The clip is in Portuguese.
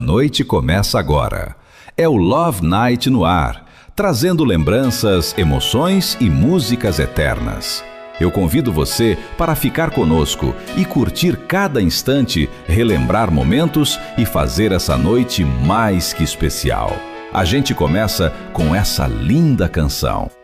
Noite começa agora. É o Love Night no ar, trazendo lembranças, emoções e músicas eternas. Eu convido você para ficar conosco e curtir cada instante, relembrar momentos e fazer essa noite mais que especial. A gente começa com essa linda canção.